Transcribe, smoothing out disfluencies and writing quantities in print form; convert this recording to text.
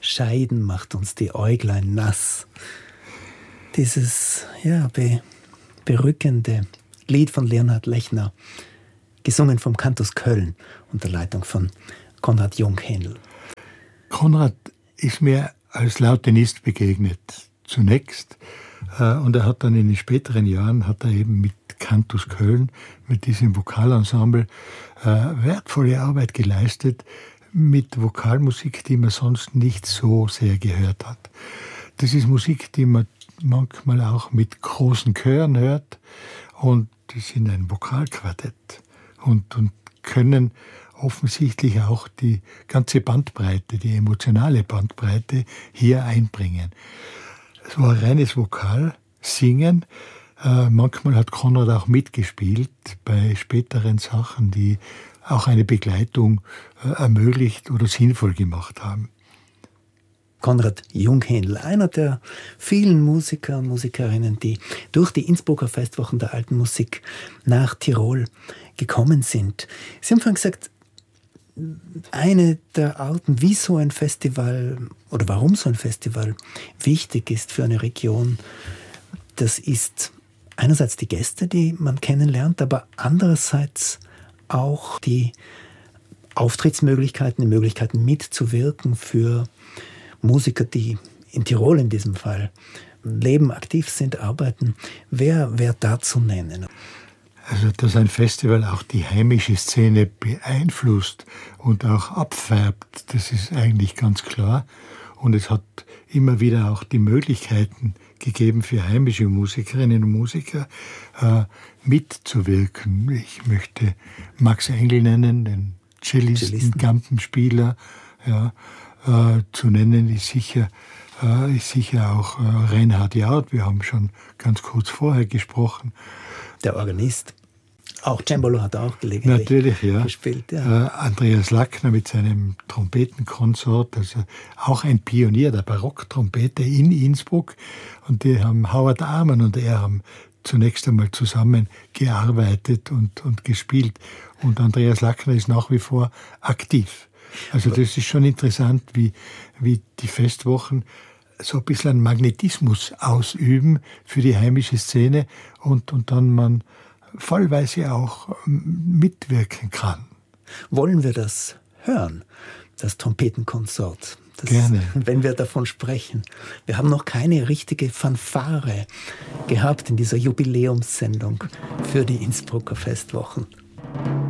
Scheiden macht uns die Äuglein nass. Dieses berückende Lied von Leonhard Lechner, gesungen vom Cantus Köln unter Leitung von Konrad Junghänel. Konrad ist mir als Lautenist begegnet, zunächst. Und er hat dann in den späteren Jahren, eben mit Cantus Köln, mit diesem Vokalensemble, wertvolle Arbeit geleistet, mit Vokalmusik, die man sonst nicht so sehr gehört hat. Das ist Musik, die man manchmal auch mit großen Chören hört, und die sind ein Vokalquartett und können offensichtlich auch die ganze Bandbreite, die emotionale Bandbreite hier einbringen. Es war reines Vokal, Singen. Manchmal hat Konrad auch mitgespielt bei späteren Sachen, die auch eine Begleitung ermöglicht oder sinnvoll gemacht haben. Konrad Junghänel, einer der vielen Musiker und Musikerinnen, die durch die Innsbrucker Festwochen der alten Musik nach Tirol gekommen sind. Sie haben vorhin gesagt, eine der Arten, wie so ein Festival oder warum so ein Festival wichtig ist für eine Region, das ist einerseits die Gäste, die man kennenlernt, aber andererseits auch die Auftrittsmöglichkeiten, die Möglichkeiten mitzuwirken für Musiker, die in Tirol in diesem Fall leben, aktiv sind, arbeiten. Wer da zu nennen? Also, dass ein Festival auch die heimische Szene beeinflusst und auch abfärbt, das ist eigentlich ganz klar. Und es hat immer wieder auch die Möglichkeiten gegeben für heimische Musikerinnen und Musiker mitzuwirken. Ich möchte Max Engel nennen, den Cellisten, Gampenspieler. Zu nennen ist sicher auch Reinhard Jaud. Wir haben schon ganz kurz vorher gesprochen. Der Organist. Auch Cembalo hat auch gelegentlich gespielt. Ja. Andreas Lackner mit seinem Trompetenkonsort, also auch ein Pionier der Barocktrompete in Innsbruck. Und die haben Howard Arman und er haben zunächst einmal zusammen gearbeitet und gespielt. Und Andreas Lackner ist nach wie vor aktiv. Also das ist schon interessant, wie die Festwochen so ein bisschen einen Magnetismus ausüben für die heimische Szene und dann man vollweise auch mitwirken kann. Wollen wir das hören, das Trompetenkonsort? Gerne. Wenn wir davon sprechen. Wir haben noch keine richtige Fanfare gehabt in dieser Jubiläumssendung für die Innsbrucker Festwochen.